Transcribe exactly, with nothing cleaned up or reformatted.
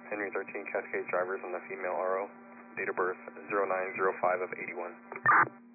Henry thirteen Cascade drivers on the female R O. Date of birth zero nine zero five of eighty-one.